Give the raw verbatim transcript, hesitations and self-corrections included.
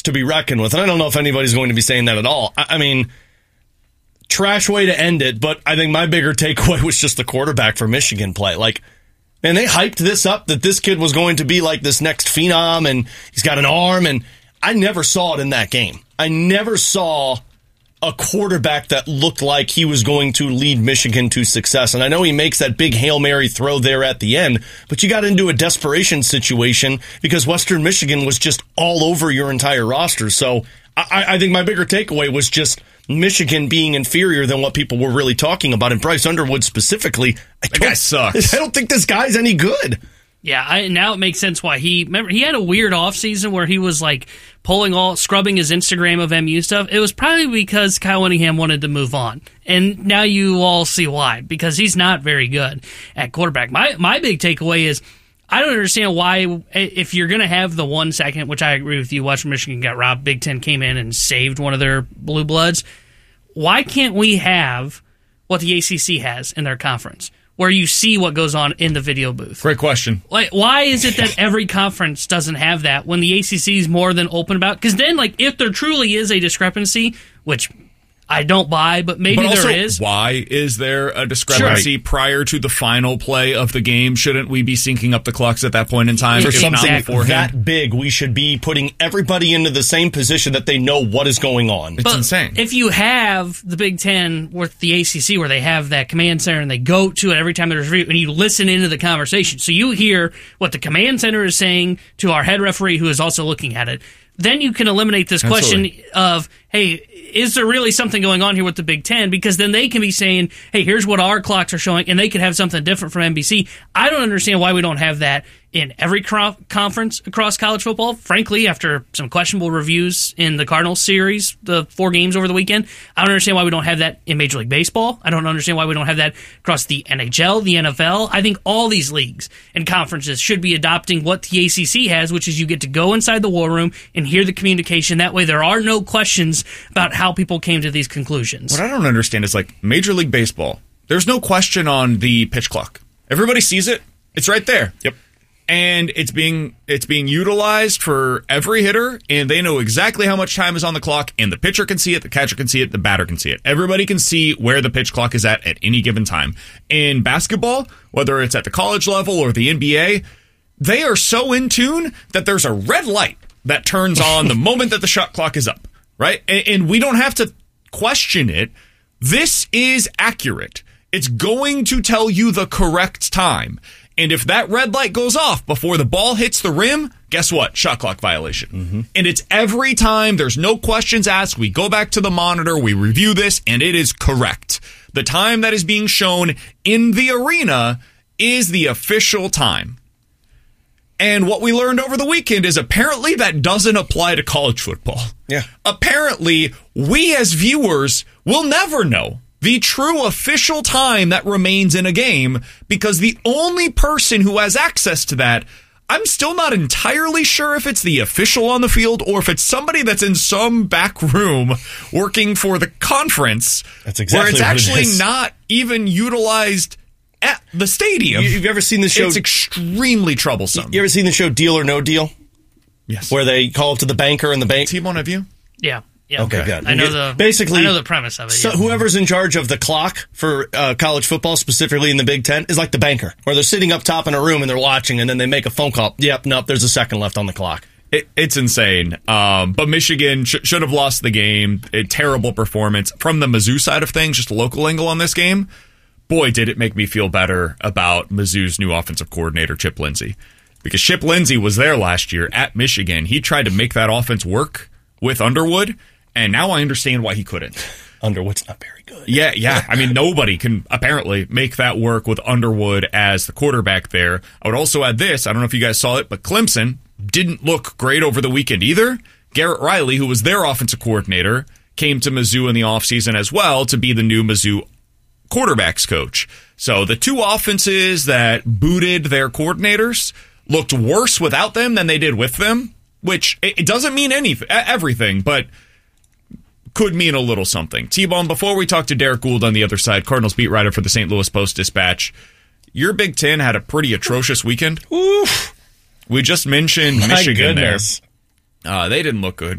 to be reckoned with. And I don't know if anybody's going to be saying that at all. I, I mean, trash way to end it, but I think my bigger takeaway was just the quarterback for Michigan play. Like, man, they hyped this up that this kid was going to be like this next phenom, and he's got an arm, and I never saw it in that game. I never saw a quarterback that looked like he was going to lead Michigan to success. And I know he makes that big Hail Mary throw there at the end, but you got into a desperation situation because Western Michigan was just all over your entire roster. So I, I think my bigger takeaway was just Michigan being inferior than what people were really talking about. And Bryce Underwood specifically, I that guy sucks. I don't think this guy's any good. Yeah, I, now it makes sense why he, remember, he had a weird offseason where he was like pulling all, scrubbing his Instagram of M U stuff. It was probably because Kyle Whittingham wanted to move on. And now you all see why, because he's not very good at quarterback. My, my big takeaway is, I don't understand why, if you're going to have the one second, which I agree with you, Western Michigan got robbed, Big Ten came in and saved one of their blue bloods. Why can't we have what the A C C has in their conference, where you see what goes on in the video booth? Great question. Like, why is it that every conference doesn't have that when the A C C is more than open about? Because then, like, if there truly is a discrepancy, which I don't buy, but maybe but also, there is. Why is there a discrepancy Sure. prior to the final play of the game? Shouldn't we be syncing up the clocks at that point in time? For if something not beforehand? that big, we should be putting everybody into the same position that they know what is going on. It's but insane. If you have the Big Ten with the A C C where they have that command center and they go to it every time there's a review, and you listen into the conversation, so you hear what the command center is saying to our head referee who is also looking at it, then you can eliminate this Absolutely. question of, hey, is there really something going on here with the Big Ten? Because then they can be saying, hey, here's what our clocks are showing, and they could have something different from N B C. I don't understand why we don't have that in every cro- conference across college football. Frankly, after some questionable reviews in the Cardinals series, the four games over the weekend, I don't understand why we don't have that in Major League Baseball. I don't understand why we don't have that across the N H L, the N F L. I think all these leagues and conferences should be adopting what the A C C has, which is you get to go inside the war room and hear the communication. That way there are no questions about how people came to these conclusions. What I don't understand is, like, Major League Baseball, there's no question on the pitch clock. Everybody sees it. It's right there. Yep. And it's being it's being utilized for every hitter, and they know exactly how much time is on the clock, and the pitcher can see it, the catcher can see it, the batter can see it. Everybody can see where the pitch clock is at at any given time. In basketball, whether it's at the college level or the N B A, they are so in tune that there's a red light that turns on the moment that the shot clock is up, right? And, and we don't have to question it. This is accurate. It's going to tell you the correct time. And if that red light goes off before the ball hits the rim, guess what? Shot clock violation. Mm-hmm. And it's every time. There's no questions asked. We go back to the monitor, we review this, and it is correct. The time that is being shown in the arena is the official time. And what we learned over the weekend is apparently that doesn't apply to college football. Yeah. Apparently, we as viewers will never know the true official time that remains in a game, because the only person who has access to that, I'm still not entirely sure if it's the official on the field or if it's somebody that's in some back room working for the conference. That's exactly where it's what it actually is. not even utilized at the stadium. You, you've ever seen the show? It's extremely troublesome. You ever seen the show Deal or No Deal? Yes. Where they call up to the banker and the bank. T-Bone, have you? Yeah. Yeah. Okay, good. I know the basically I know the premise of it. So yeah. whoever's in charge of the clock for uh, college football, specifically in the Big Ten, is like the banker, where they're sitting up top in a room and they're watching, and then they make a phone call. Yep, nope, there's a second left on the clock. It, it's insane. Um, but Michigan sh- should have lost the game. A terrible performance from the Mizzou side of things. Just a local angle on this game. Boy, did it make me feel better about Mizzou's new offensive coordinator, Chip Lindsey, because Chip Lindsey was there last year at Michigan. He tried to make that offense work with Underwood. And now I understand why he couldn't. Underwood's not very good. Yeah, yeah. I mean, nobody can apparently make that work with Underwood as the quarterback there. I would also add this. I don't know if you guys saw it, but Clemson didn't look great over the weekend either. Garrett Riley, who was their offensive coordinator, came to Mizzou in the offseason as well to be the new Mizzou quarterbacks coach. So the two offenses that booted their coordinators looked worse without them than they did with them, which it doesn't mean anything, everything, but could mean a little something. T-Bone, before we talk to Derek Gould on the other side, Cardinals beat writer for the Saint Louis Post-Dispatch, your Big Ten had a pretty atrocious weekend. Oof. We just mentioned My Michigan goodness. there. Uh, they didn't look good.